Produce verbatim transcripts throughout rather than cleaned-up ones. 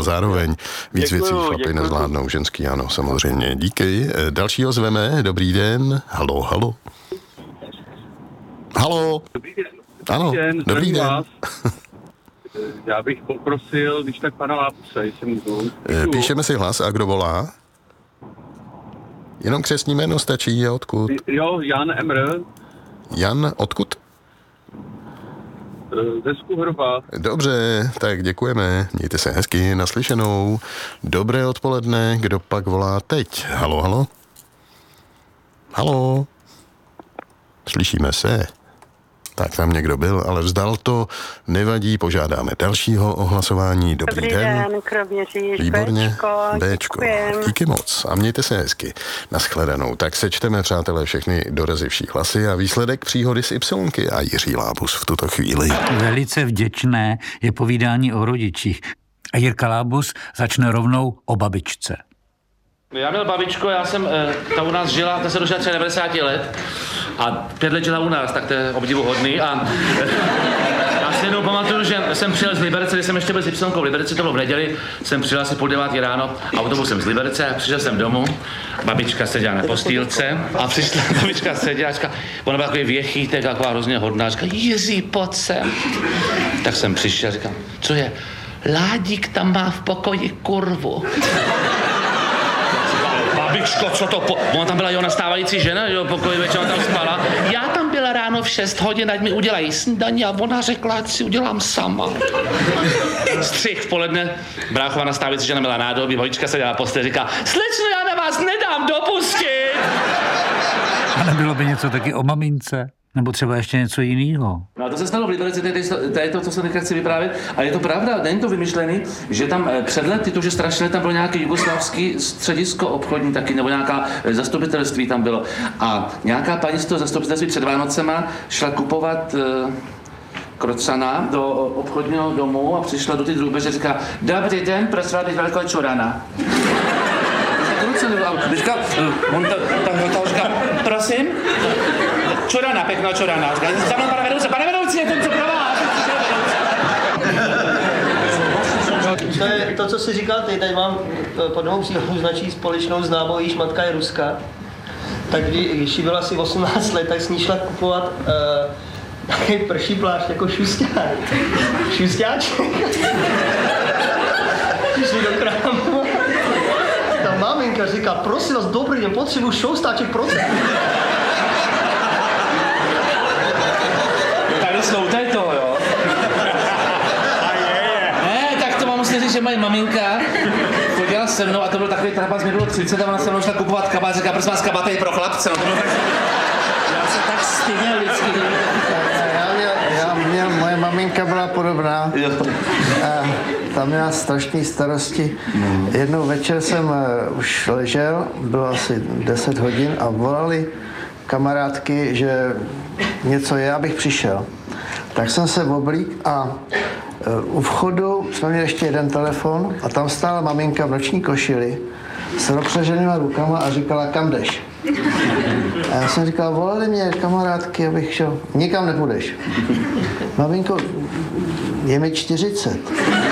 zároveň víc Děkuju, věcí chlapi děkuju. nezvládnou, ženský ano, samozřejmě. Díky. Dalšího zveme, dobrý den. Halo, halo. Halo. Dobrý den. Ano, den, dobrý den. Vás. Já bych poprosil, když tak pana Lápce, jestli můžu. Píšeme si hlas a kdo volá? Jenom křestní jméno stačí a odkud? Jo, Jan Emr. Jan, odkud? Ze Skuhrova. Dobře, tak děkujeme. Mějte se hezky, naslyšenou. Dobré odpoledne, kdo pak volá teď? Halo, halo? Halo? Slyšíme se. Tak tam někdo byl, ale vzdal to, nevadí, požádáme dalšího o hlasování. Dobrý, Dobrý den. den, Kroměříž, Výborně, Béčko, Béčko. děkujem. Díky moc a mějte se hezky. Naschledanou. Tak sečteme, přátelé, všechny dorazivší hlasy a výsledek příhody z Ypsilonky a Jiří Lábus v tuto chvíli. Velice vděčné je povídání o rodičích. A Jirka Lábus začne rovnou o babičce. Já měl babičko, já jsem, ta u nás žila, ta se dožila třeba devadesát let a pět let žila u nás, tak to je obdivuhodný a já si jednou pamatuju, že jsem přijel z Liberce, když jsem ještě byl s Ypsilonkou v Liberci, to bylo v neděli, jsem přijel asi půl devátý ráno, autobusem z Liberce a přišel jsem domů, babička seděla na postýlce a přišla babička seděla a říká, ona byla takový věchýtek, taková hrozně hodná, říká, Jiří, pojď sem. Tak jsem přišel a říkám, co je? Ládík tam má v pokoji kurvu. Babičko, co to po... Ona tam byla jeho nastávající žena, jo, pokoji večer tam spala. Já tam byla ráno v šest hodin, ať mi udělají snídaní a ona řekla, ať si udělám sama. Střih v poledne, bráchová nastávající žena měla nádobí, babička se dělala postel, říká, slečno, já na vás nedám dopustit. A nebylo by něco taky o mamince? Nebo třeba ještě něco jiného. No a to se stalo v Liberci, to je to, co se teďka chci vyprávět. A je to pravda, není to vymyšlený, že tam před lety, to, že strašně tam bylo nějaké jugoslavský středisko obchodní taky, nebo nějaká zastupitelství tam bylo. A nějaká paní z toho zastupitelství před Vánocema šla kupovat uh, krocana do obchodního domu a přišla do ty drůbeže a říká, dobrý den, prosím vás, velkou čurana. Teďka, on ta, ta, ta říká, prosím? Čurana, pěkná čurana. Říká, za mnou, pane vedoucí, pane vedoucí, je to co pro vás? To je to, co jsi říkal, ty tady mám pod novou příhodou značí společnou známou, jejíž matka je Ruska. Tak kdy, když jí bylo asi osmnáct let, tak s ní šla kupovat uh, takový prší plášť jako šusťák. Šusťáček. Přišli do krámu. Ta maminka říká, prosím vás, dobrý den, potřebuji šoustáček procent. Sloutaj to, jo? A je, je. Ne, tak to mám musím říct, že moje maminka chodila se mnou a to byl takový trapas, mi bylo třicet a ona se mnou šla kupovat kabát, říká, prosím vás, kabát je pro chlapce, no to bylo tak... Já se tak styděl vždycky. Já měl, já měl, moje maminka byla podobná. A ta měla strašné starosti. Jednou večer jsem uh, už ležel, bylo asi deset hodin a volali kamarádky, že něco je, abych přišel. Tak jsem se oblík a uh, u vchodu jsme měli ještě jeden telefon a tam stála maminka v noční košili s rozpřeženýma rukama a říkala, kam jdeš? A já jsem říkal, volali mě kamarádky, abych šel. Nikam nepůjdeš. Maminko, je mi čtyřicet.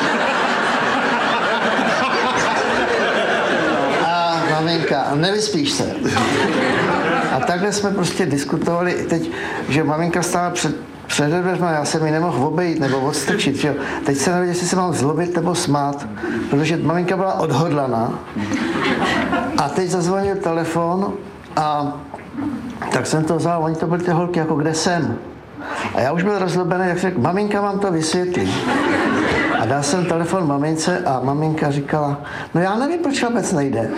A maminka, nevyspíš se. A takhle jsme prostě diskutovali teď, že maminka stála před před dveřma, já jsem ji nemohl obejít nebo odstrčit, že jo. Teď se nevěděl, jestli se mám zlobit nebo smát, protože maminka byla odhodlaná. A teď zazvonil telefon a tak jsem to vzal, oni to byly ty holky, jako kde jsem. A já už byl rozlobený, jak řekl, maminka vám to vysvětlí. A dal jsem telefon mamince a maminka říkala, no já nevím, proč vůbec nejde.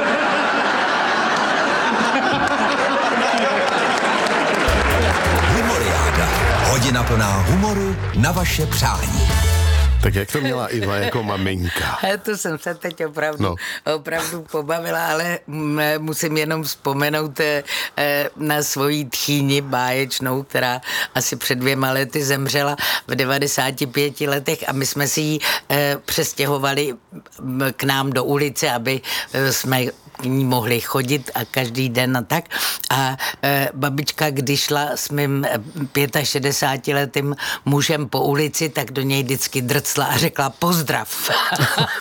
Hodina plná humoru na vaše přání. Tak jak to měla Iva jako maminka? To jsem se teď opravdu, no. opravdu pobavila, ale musím jenom vzpomenout na svoji tchýni báječnou, která asi před dvěma lety zemřela v devadesáti pěti letech a my jsme si ji přestěhovali k nám do ulice, aby jsme k ní mohli chodit a každý den a tak. A e, babička, když šla s mým šedesátiletým mužem po ulici, tak do něj vždycky drcla a řekla pozdrav.